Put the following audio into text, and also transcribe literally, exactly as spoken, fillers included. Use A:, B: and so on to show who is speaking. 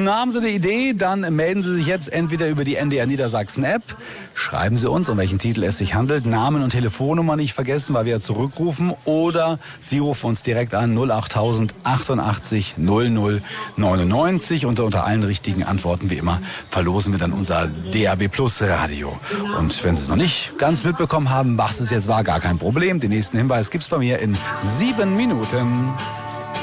A: Na, haben Sie eine Idee? Dann melden Sie sich jetzt entweder über die N D R Niedersachsen App, schreiben Sie uns, um welchen Titel es sich handelt, Namen und Telefonnummer nicht vergessen, weil wir ja zurückrufen, oder Sie rufen uns direkt an null achttausend achtundachtzig null null neunundneunzig und unter allen richtigen Antworten wie immer verlosen wir dann unser D A B Plus Radio. Und wenn Sie es noch nicht ganz mitbekommen haben, was es jetzt war, gar kein Problem. Den nächsten Hinweis gibt's bei mir in sieben Minuten.